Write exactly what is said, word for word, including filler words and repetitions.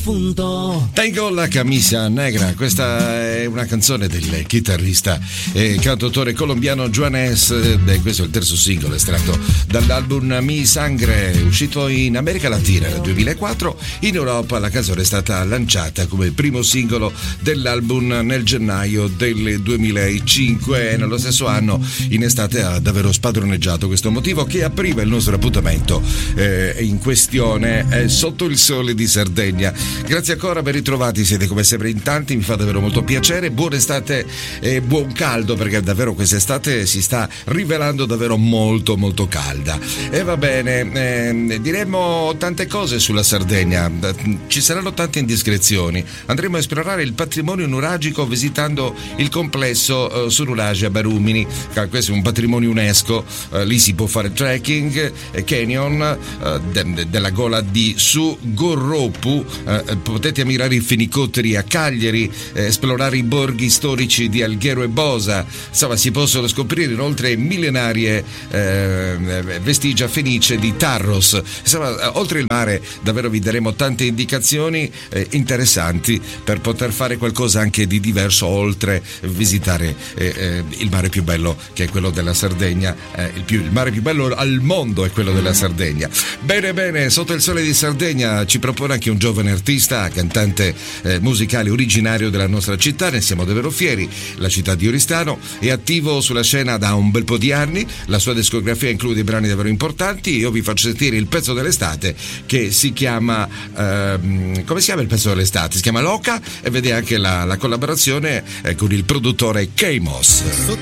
profondo. Tengo la camisa negra, questa è una canzone del chitarrista e cantautore colombiano Juanes, e questo è il terzo singolo estratto dall'album Mi Sangre, uscito in America Latina nel duemilaquattro. In Europa la canzone è stata lanciata come primo singolo dell'album nel gennaio del duemilacinque e nello stesso anno in estate ha davvero spadroneggiato questo motivo che apriva il nostro appuntamento eh, in questione eh, Sotto il Sole di Sardegna. Grazie ancora, ben ritrovati, siete come sempre in tanti, mi fa davvero molto piacere. Buona estate e buon caldo, perché davvero quest'estate si sta rivelando davvero molto molto calda. E va bene, eh, diremo tante cose sulla Sardegna, ci saranno tante indiscrezioni, andremo a esplorare il patrimonio nuragico visitando il complesso eh, su Nuragi a Barumini. Questo è un patrimonio UNESCO, eh, lì si può fare trekking, eh, canyon eh, de- della gola di Su Gorropu, eh, potete ammirare i fenicotteri a Cagliari, eh, esplorare i borghi storici di Alghero e Bosa, insomma si possono scoprire inoltre millenarie eh, vestigia fenice di Tarros. Insomma, oltre il mare davvero vi daremo tante indicazioni eh, interessanti per poter fare qualcosa anche di diverso, oltre visitare eh, eh, il mare più bello che è quello della Sardegna. eh, il, più, il mare più bello al mondo è quello della Sardegna. Bene bene, Sotto il Sole di Sardegna ci propone anche un giovane artista, cantante eh, musicale originario della nostra città, ne siamo davvero fieri. La città di Oristano è attivo sulla scena da un bel po' di anni, la sua discografia include brani davvero importanti. Io vi faccio sentire il pezzo dell'estate che si chiama ehm, come si chiama il pezzo dell'estate? Si chiama Loca, e vede anche la, la collaborazione eh, con il produttore K-Moss.